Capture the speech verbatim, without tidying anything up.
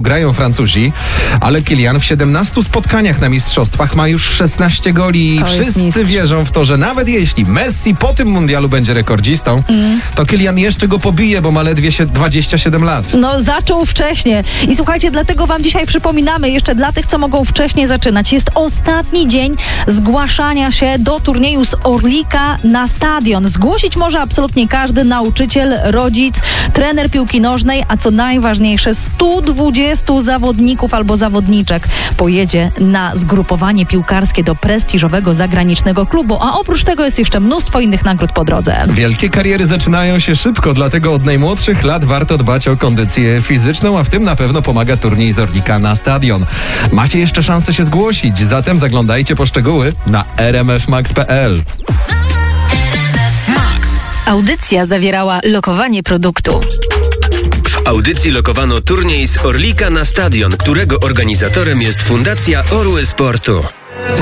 grają Francuzi, ale Kylian w siedemnastu spotkaniach na mistrzostwach ma już szesnaście goli i wszyscy wierzą w to, że nawet jeśli Messi po tym mundialu będzie rekordzistą, mm. to Kylian jeszcze go pobije, bo ma ledwie się dwadzieścia siedem lat. No zaczął wcześnie. I słuchajcie, dlatego wam dzisiaj przypominamy, jeszcze dla tych, co mogą wcześniej zaczynać. Jest ostatni dzień zgłaszania się do turnieju z Orlika na stadion. Zgłosić może absolutnie każdy nauczyciel, rodzic, trener piłki nożnej, a co najważniejsze, stu dwudziestu zawodników albo zawodniczek pojedzie na zgrupowanie piłkarskie do prestiżowego zagranicznego klubu, a oprócz tego jest jeszcze mnóstwo innych nagród po drodze. Wielkie kariery zaczynają się szybko, dlatego od najmłodszych lat warto dbać o kondycję fizyczną, a w tym na pewno pomaga turniej z Orlika na stadion. Macie jeszcze szansę się zgłosić, zatem zaglądajcie po szczegóły na r m f max kropka p l. Audycja zawierała lokowanie produktu. W audycji lokowano turniej z Orlika na stadion, którego organizatorem jest Fundacja Orły Sportu.